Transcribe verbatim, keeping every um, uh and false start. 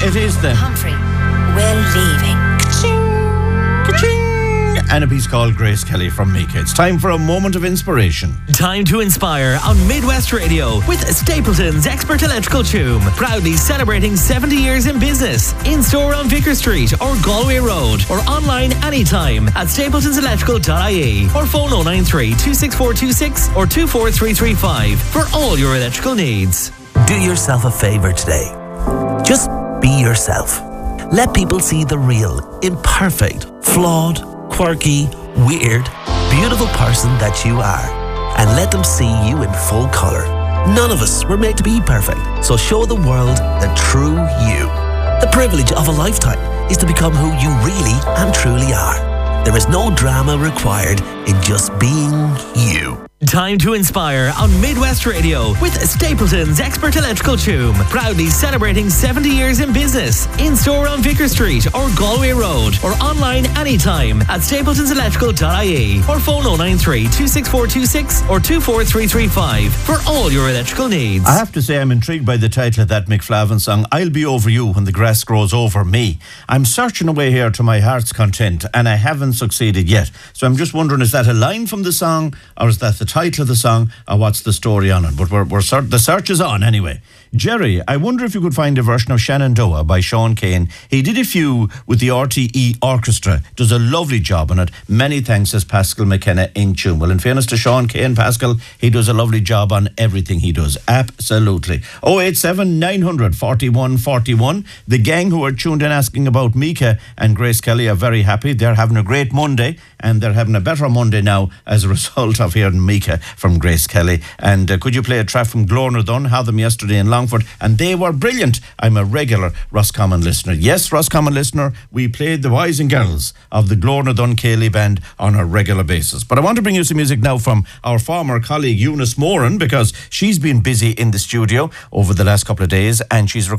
It is the Humphrey, we're leaving. Ka-ching, ka-ching. And a piece called Grace Kelly from Mika. It's time for a moment of inspiration. Time to inspire on Midwest Radio with Stapleton's Expert Electrical Tune. Proudly celebrating seventy years in business. In store on Vicar Street or Galway Road, or online anytime at stapletons electrical dot I E, or phone oh nine three, two six four two six or two four three three five for all your electrical needs. Do yourself a favour today. Just be yourself. Let people see the real, imperfect, flawed, quirky, weird, beautiful person that you are, and let them see you in full colour. None of us were made to be perfect, so show the world the true you. The privilege of a lifetime is to become who you really and truly are. There is no drama required in just being you. Time to inspire on Midwest Radio with Stapleton's Expert Electrical Tune. Proudly celebrating seventy years in business. In store on Vicar Street or Galway Road, or online anytime at stapletons electrical dot I E, or phone oh nine three, two six four two six or two four three three five for all your electrical needs. I have to say I'm intrigued by the title of that Mick Flavin song, I'll Be Over You When the Grass Grows Over Me. I'm searching away here to my heart's content and I haven't succeeded yet. So I'm just wondering, is that a line from the song, or is that the title of the song, or what's the story on it? But we're, we're cert- the search is on anyway. Jerry, I wonder if you could find a version of Shenandoah by Sean Kane. He did a few with the R T E Orchestra. Does a lovely job on it. Many thanks, says Pascal McKenna in tune. Well, in fairness to Sean Kane, Pascal, he does a lovely job on everything he does. Absolutely. oh eight seven, nine hundred, forty-one forty-one. The gang who are tuned in asking about Mika and Grace Kelly are very happy. They're having a great Monday, and they're having a better Monday now as a result of hearing Mika from Grace Kelly. And uh, could you play a track from Glornerdun? Had them yesterday in Longford, and they were brilliant. I'm a regular Roscommon listener. Yes, Roscommon listener, we played the boys and girls of the Glornerdun Ceilidh Band on a regular basis. But I want to bring you some music now from our former colleague Eunice Moran, because she's been busy in the studio over the last couple of days, and she's